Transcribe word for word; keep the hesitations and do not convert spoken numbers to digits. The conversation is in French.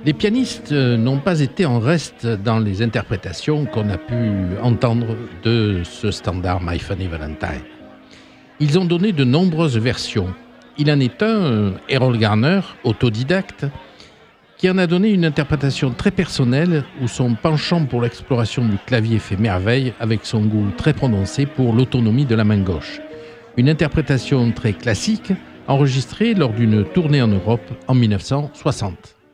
Les pianistes n'ont pas été en reste dans les interprétations qu'on a pu entendre de ce standard My Funny Valentine. Ils ont donné de nombreuses versions. Il en est un, Errol Garner, autodidacte, qui en a donné une interprétation très personnelle où son penchant pour l'exploration du clavier fait merveille avec son goût très prononcé pour l'autonomie de la main gauche. Une interprétation très classique enregistrée lors d'une tournée en Europe en mille neuf cent soixante.